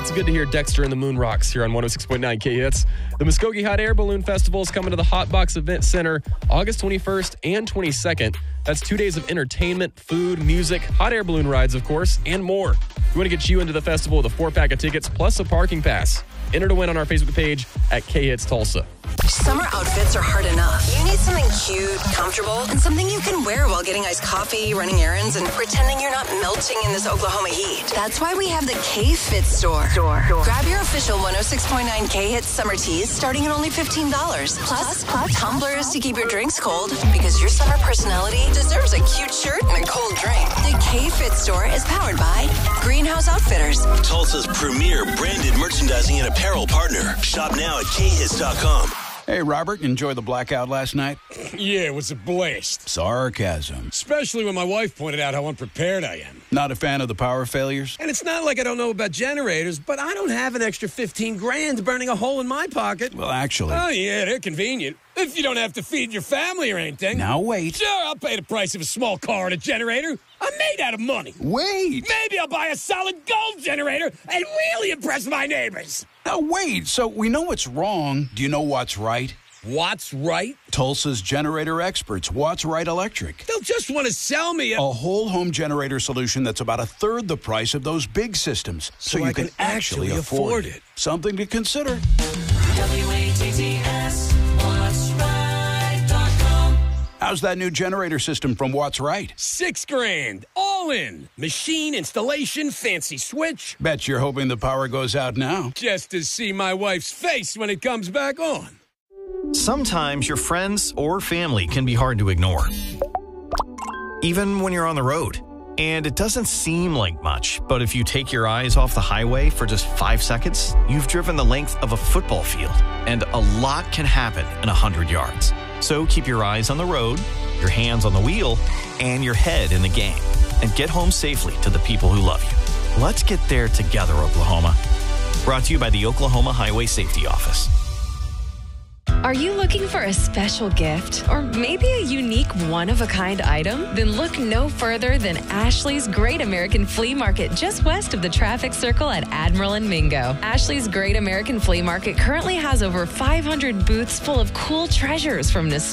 It's good to hear Dexter and the Moon Rocks here on 106.9 K-Hits. The Muskogee Hot Air Balloon Festival is coming to the Hot Box Event Center August 21st and 22nd. That's 2 days of entertainment, food, music, hot air balloon rides, of course, and more. We want to get you into the festival with a 4-pack of tickets plus a parking pass. Enter to win on our Facebook page at K-Hits Tulsa. Summer outfits are hard enough. You need something cute, comfortable, and something you can wear while getting iced coffee, running errands, and pretending you're not melting in this Oklahoma heat. That's why we have the K-Fit store. Grab your official 106.9 K-Hits summer tees starting at only $15. Plus tumblers to keep your drinks cold, because your summer personality deserves a cute shirt and a cold drink. The K-Fit store is powered by Greenhouse Outfitters, Tulsa's premier branded merchandising and apparel partner. Shop now at khits.com. Hey, Robert, enjoy the blackout last night? Yeah, it was a blast. Sarcasm. Especially when my wife pointed out how unprepared I am. Not a fan of the power failures? And it's not like I don't know about generators, but I don't have an extra $15,000 burning a hole in my pocket. Well, actually... Oh, yeah, they're convenient. If you don't have to feed your family or anything. Now, wait. Sure, I'll pay the price of a small car and a generator. I'm made out of money. Wait. Maybe I'll buy a solid gold generator and really impress my neighbors. Now, wait. So we know what's wrong. Do you know what's right? What's right? Tulsa's generator experts, What's Right Electric. They'll just want to sell me a whole home generator solution that's about a third the price of those big systems. So you can actually afford it. Something to consider. WATTS, what'sright.com. How's that new generator system from What's Right? $6,000, all in. Machine installation, fancy switch. Bet you're hoping the power goes out now. Just to see my wife's face when it comes back on. Sometimes your friends or family can be hard to ignore, even when you're on the road. And it doesn't seem like much, but if you take your eyes off the highway for just 5 seconds, you've driven the length of a football field, and a lot can happen in 100 yards. So keep your eyes on the road, your hands on the wheel, and your head in the game, and get home safely to the people who love you. Let's get there together, Oklahoma. Brought to you by the Oklahoma Highway Safety Office. Are you looking for a special gift or maybe a unique one-of-a-kind item? Then look no further than Ashley's Great American Flea Market just west of the traffic circle at Admiral and Mingo. Ashley's Great American Flea Market currently has over 500 booths full of cool treasures from